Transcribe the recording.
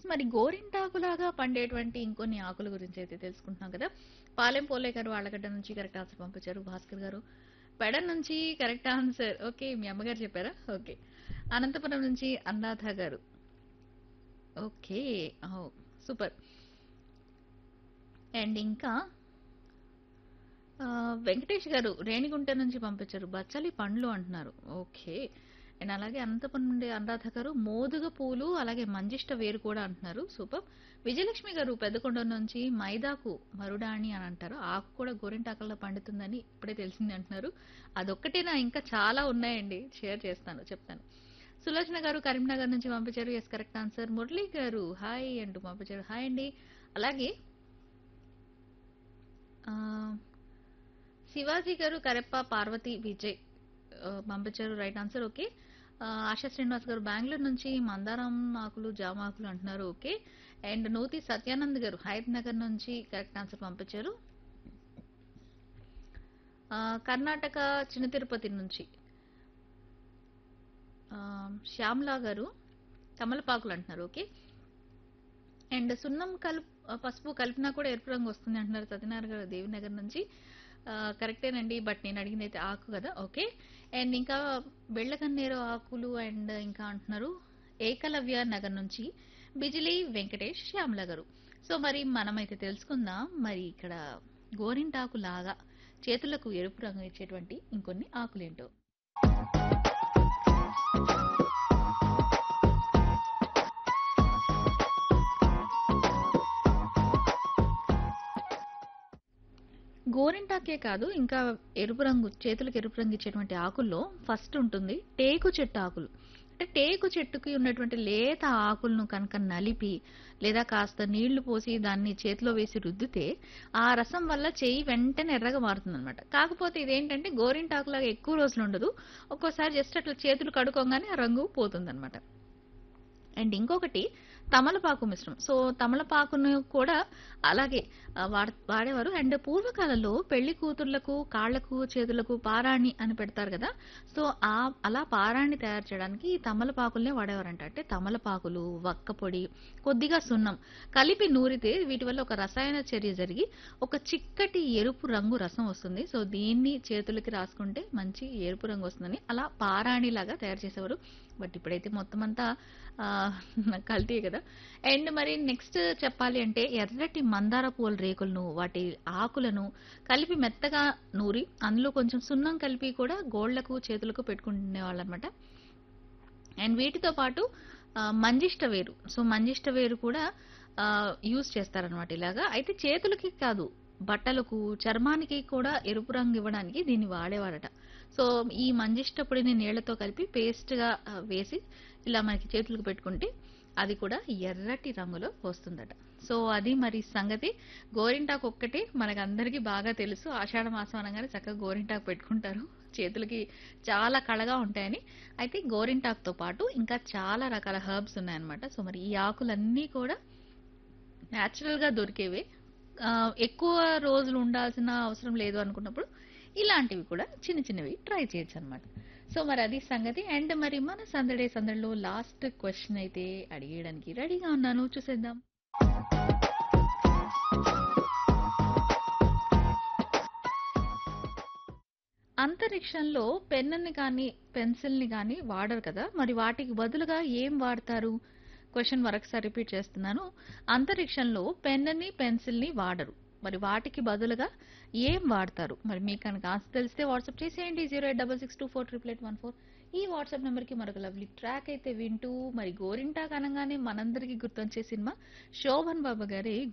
మరి గోరింటాకులాగా పండేటువంటి ఇంకొన్ని ఆకుల గురించి అయితే తెలుసుకుంటున్నాం కదా. పాలెం పోలే గారు ఆళ్ళగడ్డ నుంచి కరెక్ట్ ఆన్సర్ పంపించారు. భాస్కర్ గారు పెడ నుంచి కరెక్ట్ ఆన్సర్. ఓకే. మీ అమ్మగారు చెప్పారా? ఓకే. అనంతపురం నుంచి అనురాధ గారు. ఓకే. ఓహ్! సూపర్. అండ్ ఇంకా వెంకటేష్ గారు రేణిగుంట నుంచి పంపించారు. బచ్చలి పండ్లు అంటున్నారు. ఓకే. అండ్ అలాగే అనంతపురం నుండి అనురాధ గారు మోదుగ పూలు అలాగే మంజిష్ట వేరు కూడా అంటున్నారు. సూపర్. విజయలక్ష్మి గారు పెద్దకొండ నుంచి మైదాకు మరుడాణి అని అంటారు. ఆకు కూడా గోరింటాకుల్లో పండుతుందని ఇప్పుడే తెలిసింది అంటున్నారు. అదొక్కటేనా ఇంకా చాలా ఉన్నాయండి. షేర్ చేస్తాను చెప్తాను. సులోచన గారు కరీంనగర్ నుంచి పంపించారు. Yes correct answer. మురళి గారు హాయ్ అంటూ పంపించారు. హాయ్ అండి. అలాగే ఆ, శివాజీ గారు కరెప్ప పార్వతి విజయ్ పంపించారు right answer. Okay. ASHA Srinivas గారు బెంగళూరు నుంచి మందారం ఆకులు జామ ఆకులు అంటున్నారు. ఓకే. అండ్ నూతి సత్యానంద్ గారు హైద్ నగర్ నుంచి కరెక్ట్ ఆన్సర్ పంపించారు. కర్ణాటక చిన్న తిరుపతి నుంచి ఆ, శ్యామ్లా గారు తమలపాకులు అంటున్నారు. ఓకే. అండ్ సున్నం పసుపు కలిపినా కూడా ఎరుపు రంగు వస్తుంది అంటున్నారు సత్యనారాయణ గారు దేవినగర్ నుంచి. కరెక్టేనండి. బట్ నేను అడిగింది అయితే ఆకు కదా. ఓకే. అండ్ ఇంకా బెళ్ళకన్నేరు ఆకులు అండ్ ఇంకా అంటున్నారు ఏకలవ్య నగర్ నుంచి బిజిలీ వెంకటేష్ శ్యామల గారు. సో మరి మనమైతే తెలుసుకుందాం మరి ఇక్కడ గోరింటాకు లాగా చేతులకు ఎరుపు రంగు ఇచ్చేటువంటి ఇంకొన్ని ఆకులేంటో. గోరింటాకే కాదు ఇంకా ఎరుపు రంగు చేతులకు ఎరుపు రంగు ఇచ్చేటువంటి ఆకుల్లో ఫస్ట్ ఉంటుంది టేకు చెట్టు ఆకులు. అంటే టేకు చెట్టుకి ఉన్నటువంటి లేత ఆకులను కనుక నలిపి లేదా కాస్త నీళ్లు పోసి దాన్ని చేతిలో వేసి రుద్దితే ఆ రసం వల్ల చెయ్యి వెంటనే ఎర్రగా మారుతుందన్నమాట. కాకపోతే ఇదేంటంటే గోరింటాకులాగా ఎక్కువ రోజులు ఉండదు. ఒక్కోసారి జస్ట్ అట్లా చేతులు కడుక్కోగానే ఆ రంగు పోతుందన్నమాట. అండ్ ఇంకొకటి తమలపాకు మిశ్రమం. సో తమలపాకును కూడా అలాగే వాడేవారు. అండ్ పూర్వకాలంలో పెళ్లి కూతుర్లకు కాళ్లకు చేతులకు పారాణి అని పెడతారు కదా. సో అలా పారాణి తయారు చేయడానికి ఈ తమలపాకుల్నే వాడేవారంట. అంటే తమలపాకులు వక్క పొడి కొద్దిగా సున్నం కలిపి నూరితే వీటి వల్ల ఒక రసాయన చర్య జరిగి ఒక చిక్కటి ఎరుపు రంగు రసం వస్తుంది. సో దీన్ని చేతులకి రాసుకుంటే మంచి ఎరుపు రంగు వస్తుందని అలా పారాణి లాగా తయారు చేసేవారు. బట్ ఇప్పుడైతే మొత్తం అంతా ఆ, కల్తీ కదా. అండ్ మరి నెక్స్ట్ చెప్పాలి అంటే ఎర్రటి మందార పూల రేకులను వాటి ఆకులను కలిపి మెత్తగా నూరి అందులో కొంచెం సున్నం కలిపి కూడా గోళ్లకు చేతులకు పెట్టుకునే వాళ్ళు అనమాట. అండ్ వీటితో పాటు మంజిష్ట వేరు. సో మంజిష్ట వేరు కూడా యూజ్ చేస్తారనమాట ఇలాగా. అయితే చేతులకి కాదు బట్టలకు చర్మానికి కూడా ఎరుపు రంగు ఇవ్వడానికి దీన్ని వాడేవారట. సో ఈ మంజిష్ట పొడిని నీళ్లతో కలిపి పేస్ట్ గా వేసి ఇలా మనకి చేతులకు పెట్టుకుంటే అది కూడా ఎర్రటి రంగులో వస్తుందట. సో అది మరి సంగతి. గోరింటాకు ఒక్కటే మనకందరికీ బాగా తెలుసు. ఆషాఢ మాసం అనగానే చక్కగా గోరింటాకు పెట్టుకుంటారు చేతులకి చాలా కళగా ఉంటాయని. అయితే గోరింటాకుతో పాటు ఇంకా చాలా రకాల హర్బ్స్ ఉన్నాయన్నమాట. సో మరి ఈ ఆకులన్నీ కూడా న్యాచురల్ గా దొరికేవే. ఎక్కువ రోజులు ఉండాల్సిన అవసరం లేదు అనుకున్నప్పుడు ఇలాంటివి కూడా చిన్న చిన్నవి ట్రై చేయొచ్చు అనమాట. సో మరి అది సంగతి. అండ్ మరి మన సందడే సందడిలో లాస్ట్ క్వశ్చన్ అయితే అడిగేయడానికి రెడీగా ఉన్నాను. చూసేద్దాం. అంతరిక్షంలో పెన్నుని కానీ పెన్సిల్ని కానీ వాడరు కదా. మరి వాటికి బదులుగా ఏం వాడతారు? క్వశ్చన్ మరొకసారి రిపీట్ చేస్తున్నాను. అంతరిక్షంలో పెన్నుని పెన్సిల్ని వాడరు. మరి వాటికి బదులుగా ఏం వాడతారు? మరి మీకు కనుక ఆన్సర్ తెలిస్తే వాట్సాప్ చేసేయండి 08662488814. ఈ వాట్సాప్ నెంబర్కి మరొక లవ్లీ ట్రాక్ అయితే వింటూ మరి గోరింటాకు అనగానే మనందరికీ గుర్తొచ్చే సినిమా శోభన్ బాబు గారి